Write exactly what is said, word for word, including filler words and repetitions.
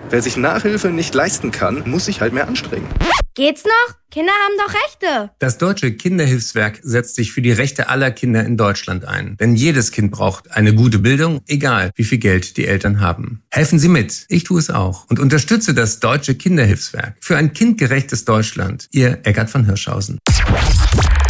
Wer sich Nachhilfe nicht leisten kann, muss sich halt mehr anstrengen. Geht's noch? Kinder haben doch Rechte. Das Deutsche Kinderhilfswerk setzt sich für die Rechte aller Kinder in Deutschland ein. Denn jedes Kind braucht eine gute Bildung, egal wie viel Geld die Eltern haben. Helfen Sie mit. Ich tue es auch. Und unterstütze das Deutsche Kinderhilfswerk für ein kindgerechtes Deutschland. Ihr Eckart von Hirschhausen.